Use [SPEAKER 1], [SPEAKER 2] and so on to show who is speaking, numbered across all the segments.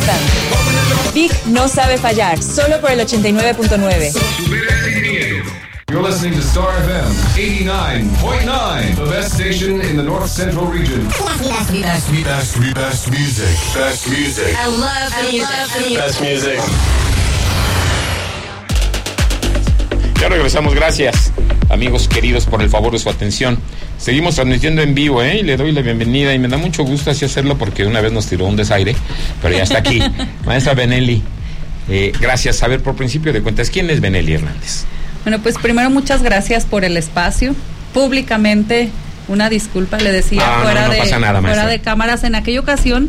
[SPEAKER 1] FM. Vic no sabe fallar, solo por el 89.9.
[SPEAKER 2] You're listening to Star FM 89.9, the best station in the North Central region.
[SPEAKER 3] Best music. Best music.
[SPEAKER 4] I love the music.
[SPEAKER 3] Best music.
[SPEAKER 5] Ya regresamos, gracias amigos queridos por el favor de su atención. Seguimos transmitiendo en vivo, y le doy la bienvenida y me da mucho gusto así hacerlo porque una vez nos tiró un desaire, pero ya está aquí. Maestra Benelli, gracias. A ver, por principio de cuentas, ¿quién es Benelli Hernández?
[SPEAKER 6] Bueno, pues primero muchas gracias por el espacio. Públicamente, una disculpa, le decía fuera de cámaras. En aquella ocasión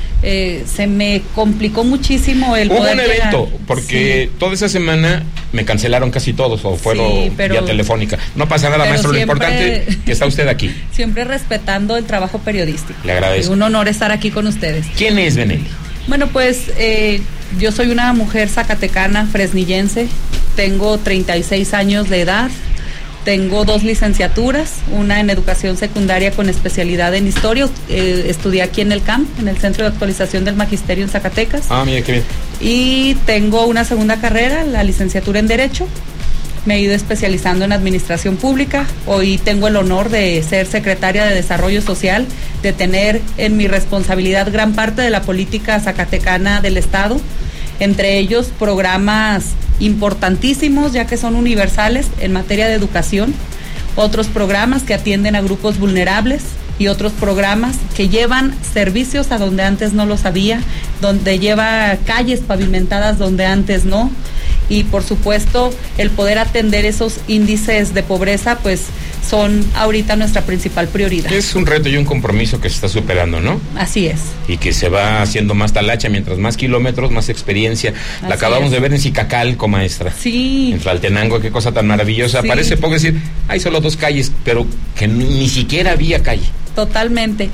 [SPEAKER 6] se me complicó muchísimo el
[SPEAKER 5] Hubo
[SPEAKER 6] poder
[SPEAKER 5] un evento,
[SPEAKER 6] llegar.
[SPEAKER 5] porque
[SPEAKER 6] Sí.
[SPEAKER 5] toda esa semana me cancelaron casi todos, o fueron vía telefónica. No pasa nada, maestro, lo importante es que está usted aquí.
[SPEAKER 6] Siempre respetando el trabajo periodístico.
[SPEAKER 5] Le agradezco.
[SPEAKER 6] Un honor estar aquí con ustedes.
[SPEAKER 5] ¿Quién es Benelli?
[SPEAKER 6] Bueno, pues yo soy una mujer zacatecana, fresnillense, tengo 36 años de edad, tengo 2 licenciaturas, una en educación secundaria con especialidad en historia, estudié aquí en el CAM, en el Centro de Actualización del Magisterio en Zacatecas.
[SPEAKER 5] Ah, mira qué bien.
[SPEAKER 6] Y tengo una segunda carrera, la licenciatura en Derecho. Me he ido especializando en Administración Pública. Hoy tengo el honor de ser secretaria de Desarrollo Social, de tener en mi responsabilidad gran parte de la política zacatecana del Estado, entre ellos programas importantísimos, ya que son universales en materia de educación, otros programas que atienden a grupos vulnerables y otros programas que llevan servicios a donde antes no los había, donde lleva calles pavimentadas donde antes no. Y por supuesto el poder atender esos índices de pobreza pues son ahorita nuestra principal prioridad.
[SPEAKER 5] Es un reto y un compromiso que se está superando, ¿no?
[SPEAKER 6] Así es.
[SPEAKER 5] Y que se va haciendo más talacha, mientras más kilómetros, más experiencia. La acabamos de ver en Zicacalco, maestra.
[SPEAKER 6] Sí.
[SPEAKER 5] En Tlaltenango, qué cosa tan maravillosa.
[SPEAKER 6] Sí.
[SPEAKER 5] Parece poco decir, hay solo 2 calles, pero que ni siquiera había calle.
[SPEAKER 6] Totalmente.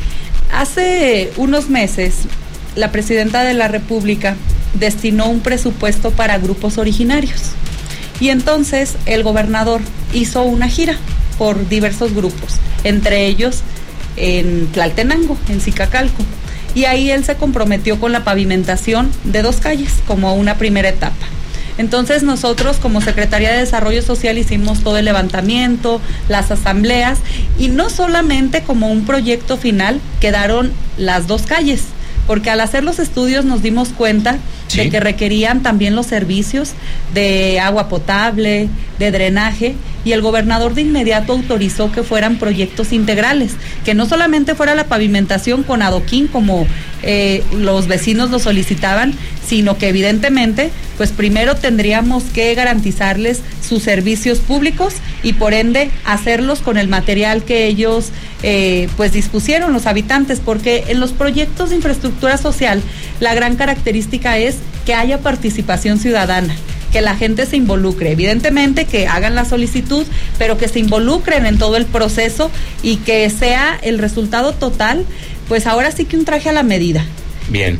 [SPEAKER 6] Hace unos meses la presidenta de la República destinó un presupuesto para grupos originarios y entonces el gobernador hizo una gira por diversos grupos, entre ellos en Tlaltenango, en Zicacalco, y ahí él se comprometió con la pavimentación de 2 calles como una primera etapa. Entonces nosotros como Secretaría de Desarrollo Social hicimos todo el levantamiento, las asambleas, y no solamente como un proyecto final quedaron las 2 calles, porque al hacer los estudios nos dimos cuenta de que requerían también los servicios de agua potable, de drenaje, y el gobernador de inmediato autorizó que fueran proyectos integrales, que no solamente fuera la pavimentación con adoquín como los vecinos lo solicitaban, sino que evidentemente pues primero tendríamos que garantizarles sus servicios públicos y por ende hacerlos con el material que ellos pues dispusieron los habitantes, porque en los proyectos de infraestructura social la gran característica es que haya participación ciudadana, que la gente se involucre, evidentemente que hagan la solicitud, pero que se involucren en todo el proceso y que sea el resultado total, pues ahora sí que un traje a la medida.
[SPEAKER 5] Bien,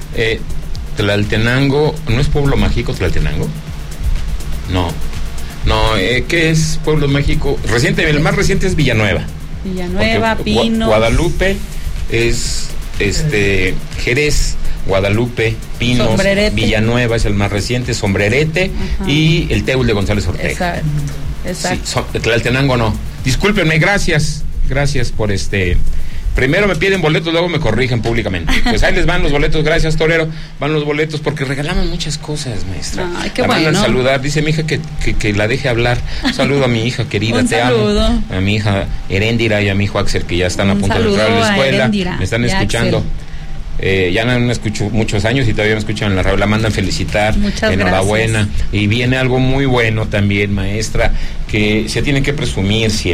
[SPEAKER 5] Tlaltenango, ¿no es pueblo mágico Tlaltenango? No, ¿qué es pueblo mágico? El más reciente es Villanueva.
[SPEAKER 6] Villanueva, Pinos.
[SPEAKER 5] Guadalupe es Jerez, Guadalupe, Pinos,
[SPEAKER 6] Sombrerete.
[SPEAKER 5] Villanueva es el más reciente, Sombrerete. Ajá. Y el Teul de González Ortega. Exacto. Sí, Tlaltenango no. Discúlpenme, gracias por Primero me piden boletos, luego me corrigen públicamente. Pues ahí les van los boletos, gracias Torero, van los boletos porque regalamos muchas cosas, maestra.
[SPEAKER 6] Ay, qué
[SPEAKER 5] la mandan
[SPEAKER 6] bueno.
[SPEAKER 5] Saludar, dice mi hija que la deje hablar. Un saludo a mi hija querida,
[SPEAKER 6] Un
[SPEAKER 5] te
[SPEAKER 6] saludo.
[SPEAKER 5] amo. A mi hija Heréndira y a mi hijo Axel que ya están a punto de
[SPEAKER 6] saludo
[SPEAKER 5] entrar a la
[SPEAKER 6] a
[SPEAKER 5] escuela.
[SPEAKER 6] Heréndira
[SPEAKER 5] Me están
[SPEAKER 6] y
[SPEAKER 5] escuchando. Ya no me escucho muchos años y todavía me escuchan en la radio, la mandan felicitar,
[SPEAKER 6] muchas
[SPEAKER 5] enhorabuena.
[SPEAKER 6] gracias.
[SPEAKER 5] Y viene algo muy bueno también, maestra, que se tiene que presumir siempre.